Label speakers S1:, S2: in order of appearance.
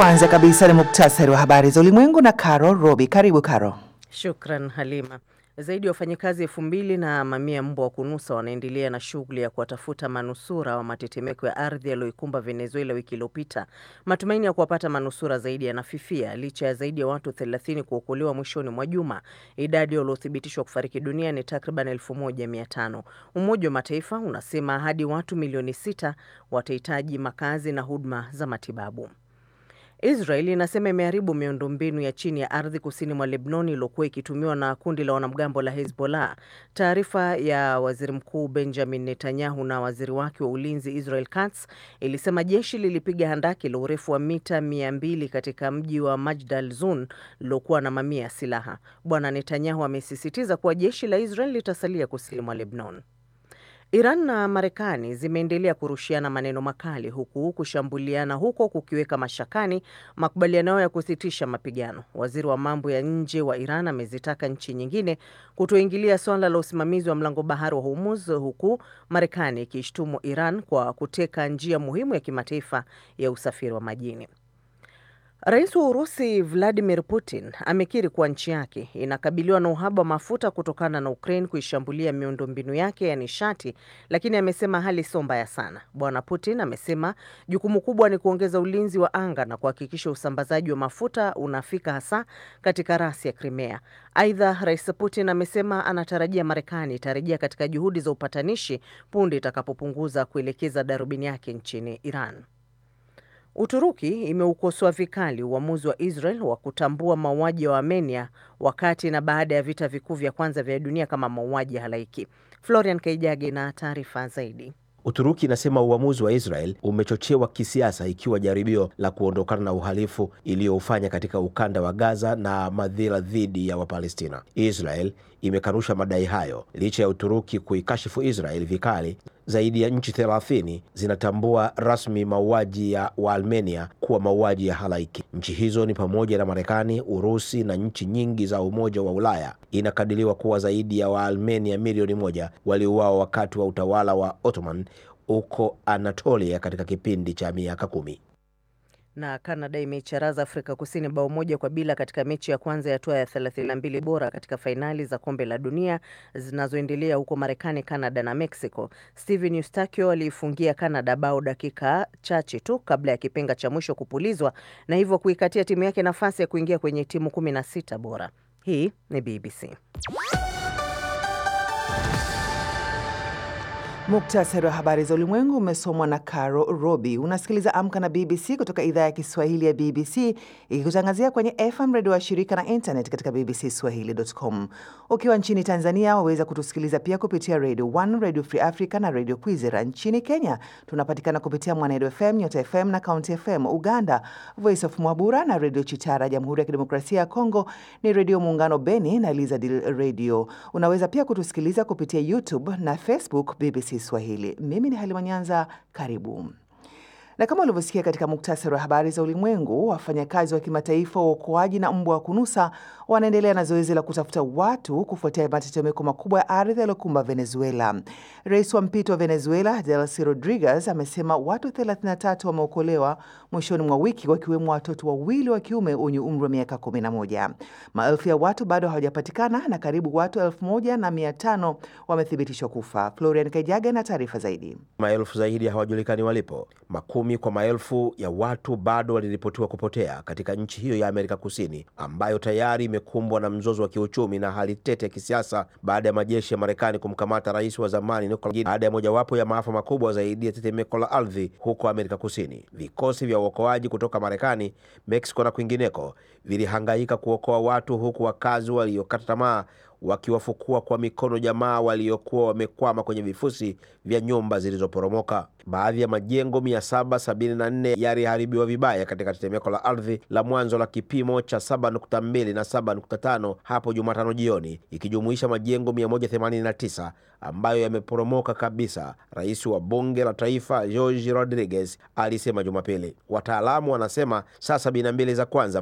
S1: Kwanza kabisa ni muktasari wa habari za ulimwengu na Caro Robi. Karibu Caro.
S2: Shukran Halima. Zaidi ya wafanyikazi 2000 na mamia mbwa wa kunusa wanaendelea na shughuli ya kuwatafuta manusura wa matetemeko ya ardhi yaliyoikumba Venezuela wiki iliyopita. Matumaini ya kuwapata manusura zaidi yanafifia licha ya zaidi ya watu 30 kuokolewa mwishoni mwa juma. Idadi waliothibitishwa kufariki dunia ni takriban 1500. Umoja wa Mataifa unasema hadi watu milioni 6 watahitaji makazi na huduma za matibabu. Israel inasema imeharibu miundombinu ya chini ya ardhi kusini mwa Lebanon iliyokuwa ikitumiwa na kundi la wanamgambo la Hezbollah. Taarifa ya Waziri Mkuu Benjamin Netanyahu na waziri wake wa ulinzi Israel Katz ilisema jeshi lilipiga handaki la urefu wa mita 200 katika mji wa Majd al-Zun lilokuwa na mamia ya silaha. Bwana Netanyahu amesisitiza kuwa jeshi la Israel litasalia kusini mwa Lebanon. Iran na Marekani zimeendelea kurushiana maneno makali huku kushambuliana huko kukiweka mashakani makubaliano ya kusitisha mapigano. Waziri wa mambo ya nje wa Iran amezitaka nchi nyingine kutoingilia swala la usimamizi wa mlango bahari wa Hormuz, huku Marekani ikishtumu Iran kwa kuteka njia muhimu ya kimataifa ya usafiri wa majini. Rais wa Urusi Vladimir Putin amekiri kuwa nchi yake inakabiliwa na uhaba wa mafuta kutokana na Ukraine kuishambulia miundombinu yake ya nishati, lakini amesema hali sio mbaya sana. Bwana Putin amesema jukumu kubwa ni kuongeza ulinzi wa anga na kuhakikisha usambazaji wa mafuta unafika hasa katika rasi ya Crimea. Aidha, Rais Putin amesema anatarajia Marekani itarejea katika juhudi za upatanishi punde itakapopunguza kuelekeza darubini yake nchini Iran. Uturuki imeukosoa vikali uamuzi wa Israel wa kutambua mauaji ya Armenia wakati na baada ya vita vikuu vya kwanza vya dunia kama mauaji ya halaiki. Florian Kaijage na taarifa zaidi.
S3: Uturuki inasema uamuzi wa Israel umechochewa kisiasa, ikiwa jaribio la kuondokana na uhalifu iliyoufanya katika ukanda wa Gaza na madhila dhidi ya Wapalestina. Israel imekanusha madai hayo licha ya Uturuki kuikashifu Israel vikali. Zaidi ya nchi 30 zinatambua rasmi mauaji ya Waarmenia kuwa mauaji ya halaiki. Nchi hizo ni pamoja na Marekani, Urusi na nchi nyingi za Umoja wa Ulaya. Inakadiriwa kuwa zaidi ya Waarmenia milioni 1 waliuawa wakati wa utawala wa Ottoman huko Anatolia katika kipindi cha miaka 10.
S2: Na Canada imeicharaza Afrika Kusini bao 1-0 katika mechi ya kwanza ya hatua ya 32 bora katika fainali za kombe la dunia zinazoendelea huko Marekani, Canada na Mexico. Steven Eustachio aliifungia Canada bao dakika chache tu kabla ya kipenga cha mwisho kupulizwa na hivyo kuikatia timu yake nafasi ya kuingia kwenye timu 16 bora. Hii ni BBC.
S1: Muktasari wa habari za ulimwengu umesomwa na Caro Robi. Unasikiliza Amka na BBC kutoka idhaa ya Kiswahili ya BBC ikikutangazia kwenye FM radio wa shirika na internet katika bbcswahili.com. Ukiwa nchini Tanzania waweza kutusikiliza pia kupitia Radio 1, Radio Free Africa na Radio Kwizera. Nchini Kenya tunapatikana kupitia Mwanedo FM, Nyota FM na County FM. Uganda Voice of Mwabura na Radio Chitara. Jamhuri ya Kidemokrasia ya Kongo ni Radio Muungano Beni na Elizadil Radio. Unaweza pia kutusikiliza kupitia YouTube na Facebook BBC Swahili. Mimi ni Halima Nyanza, karibu. Na kama ulivyosikia katika muktasari wa habari za ulimwengu, wafanyakazi wa kimataifa wa uokoaji na mbwa wa kunusa wanaendelea na zoezi la kutafuta watu kufuatia matetemeko makubwa ya ardhi yaliyokumba Venezuela. Rais wa mpito wa Venezuela, Delcy Rodriguez, amesema watu 33 wameokolewa mwishoni mwa wiki, wakiwemo watoto wawili wa kiume wenye umri wa miaka 11. Maelfu ya watu bado hawajapatikana na karibu watu 1500 wamethibitishwa kufa. Florian Kaijage na taarifa zaidi.
S3: Maelfu zaidi hawajulikani walipo. Makumi kwa maelfu ya watu bado waliripotiwa kupotea katika nchi hiyo ya Amerika Kusini, ambayo tayari imekumbwa na mzozo wa kiuchumi na hali tete ya kisiasa baada ya majeshi ya Marekani kumkamata rais wa zamani Nicolas, baada ya mojawapo ya maafa makubwa zaidi ya tetemeko la ardhi huko Amerika Kusini. Vikosi vya uokoaji kutoka Marekani, Mexico na kwingineko vilihangaika kuokoa watu, huku wakazi waliokata tamaa wakiwafukua kwa mikono jamaa waliokuwa wamekwama kwenye vifusi vya nyumba zilizoporomoka. Baadhi ya majengo 774 yaliharibiwa vibaya katika tetemeko la ardhi la mwanzo la kipimo cha 7.2 na 7.5 hapo Jumatano jioni, ikijumuisha majengo 189 ambayo yameporomoka kabisa. Rais wa bunge la taifa Jorge Rodriguez alisema Jumapili. Wataalamu wanasema saa 72 za kwanza